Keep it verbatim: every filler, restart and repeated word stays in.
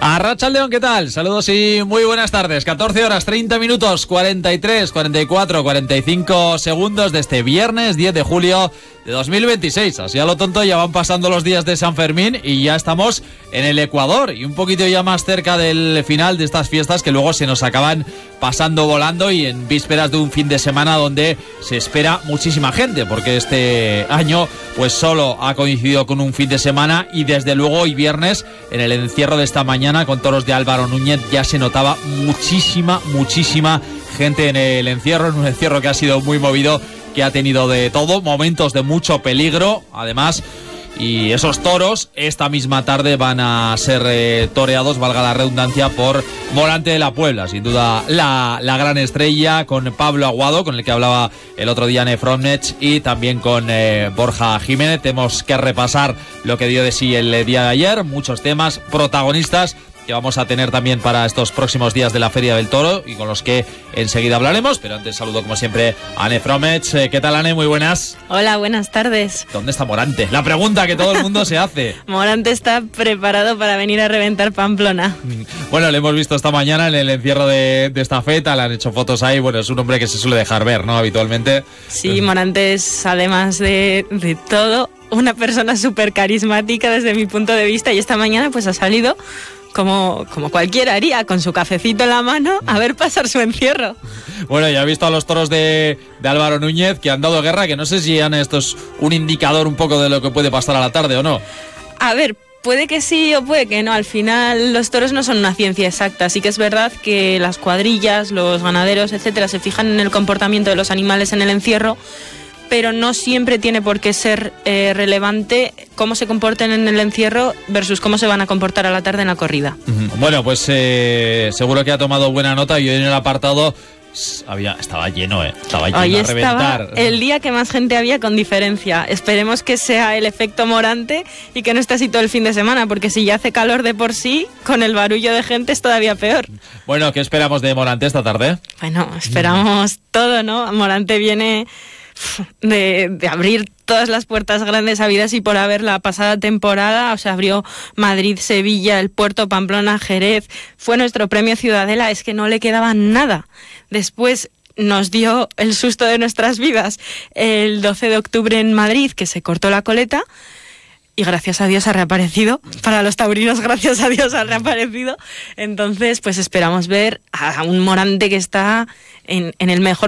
Arratsaldeon, ¿qué tal? Saludos y muy buenas tardes. catorce horas, treinta minutos, cuarenta y tres, cuarenta y cuatro, cuarenta y cinco segundos de este viernes diez de julio de dos mil veintiséis. Así a lo tonto ya van pasando los días de San Fermín y ya estamos en el Ecuador y un poquito ya más cerca del final de estas fiestas que luego se nos acaban pasando volando y en vísperas de un fin de semana donde se espera muchísima gente, porque este año pues solo ha coincidido con un fin de semana y desde luego hoy viernes en el encierro de esta mañana con toros de Álvaro Núñez ya se notaba muchísima, muchísima gente en el encierro, en un encierro que ha sido muy movido, que ha tenido de todo, momentos de mucho peligro, además, y esos toros esta misma tarde van a ser eh, toreados, valga la redundancia, por Morante de la Puebla, sin duda la, la gran estrella, con Pablo Aguado, con el que hablaba el otro día Nefromnech, y también con eh, Borja Jiménez. Tenemos que repasar lo que dio de sí el día de ayer, muchos temas, protagonistas que vamos a tener también para estos próximos días de la Feria del Toro y con los que enseguida hablaremos, pero antes saludo como siempre a Ane Fromech. ¿Qué tal, Ane? Muy buenas. Hola, buenas tardes. ¿Dónde está Morante? La pregunta que todo el mundo se hace. Morante está preparado para venir a reventar Pamplona. Bueno, le hemos visto esta mañana en el encierro de, de esta feta, le han hecho fotos ahí, bueno, es un hombre que se suele dejar ver, ¿no? Habitualmente. Sí, Morante es, además de, de todo, una persona súper carismática desde mi punto de vista, y esta mañana pues ha salido Como, como cualquiera haría, con su cafecito en la mano, a ver pasar su encierro. Bueno, ya he visto a los toros de, de Álvaro Núñez que han dado guerra, que no sé si Ana, esto es un indicador un poco de lo que puede pasar a la tarde o no. A ver, puede que sí o puede que no. Al final los toros no son una ciencia exacta. Sí que es verdad que las cuadrillas, los ganaderos, etcétera, se fijan en el comportamiento de los animales en el encierro, pero no siempre tiene por qué ser eh, relevante cómo se comporten en el encierro versus cómo se van a comportar a la tarde en la corrida. Bueno, pues eh, seguro que ha tomado buena nota y hoy en el apartado había, estaba lleno, ¿eh? Estaba lleno hoy a estaba reventar. El día que más gente había, con diferencia. Esperemos que sea el efecto Morante y que no esté así todo el fin de semana, porque si ya hace calor de por sí, con el barullo de gente es todavía peor. Bueno, ¿qué esperamos de Morante esta tarde? Bueno, esperamos todo, ¿no? Morante viene De, de abrir todas las puertas grandes habidas y por haber la pasada temporada. O sea, abrió Madrid, Sevilla, el Puerto, Pamplona, Jerez, fue nuestro premio Ciudadela, es que no le quedaba nada. Después nos dio el susto de nuestras vidas el doce de octubre en Madrid, que se cortó la coleta, y gracias a Dios ha reaparecido. Para los taurinos, gracias a Dios ha reaparecido. Entonces, pues esperamos ver a un Morante que está en, en el mejor